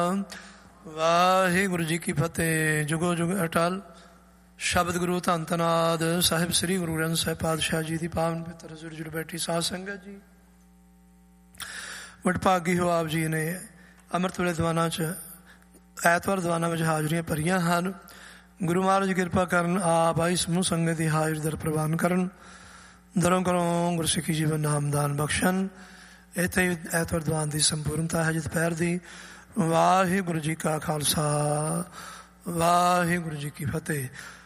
ਵਾਹਿਗੁਰੂ ਜੀ ਕੀ ਫਤਿਹ। ਜੁਗੋ ਜੁਗ ਅਟਲ ਸ਼ਬਦ ਗੁਰੂ ਧੰਨ ਧੰਨਾਦ ਸਾਹਿਬ ਸ੍ਰੀ ਗੁਰੂ ਗ੍ਰੰਥ ਸਾਹਿਬ ਪਾਤਸ਼ਾਹ ਜੀ ਦੀ ਪਾਵਨ ਪਵਿੱਤਰ ਹਜ਼ੂਰ ਜੁੜ ਬੈਠੀ ਸਾਧ ਸੰਗਤ ਜੀ, ਵਡਭਾਗੀ ਹੋ ਆਪ ਜੀ ਨੇ। ਅੰਮ੍ਰਿਤ ਵੇਲੇ ਦੀਵਾਨਾਂ 'ਚ ਐਤਵਾਰ ਦੀਵਾਨਾਂ ਵਿੱਚ ਹਾਜ਼ਰੀਆਂ ਭਰੀਆਂ ਹਨ। ਗੁਰੂ ਮਹਾਰਾਜ ਦੀ ਕਿਰਪਾ ਕਰਨ, ਆਪ ਆਈ ਸਮੂਹ ਸੰਗਤ ਦੀ ਹਾਜ਼ਰੀ ਦਰ ਪ੍ਰਵਾਨ ਕਰਨ, ਦਰੋਂ ਕਰੋਂ ਗੁਰਸਿੱਖੀ ਜੀਵਨ ਨਾਮਦਾਨ ਬਖਸ਼ਣ। ਇੱਥੇ ਹੀ ਐਤਵਾਰ ਦੀਵਾਨ ਦੀ ਸੰਪੂਰਨਤਾ ਹੈ ਜੀ ਦੁਪਹਿਰ ਦੀ। ਵਾਹਿਗੁਰੂ ਜੀ ਕਾ ਖਾਲਸਾ, ਵਾਹਿਗੁਰੂ ਜੀ ਕੀ ਫਤਿਹ।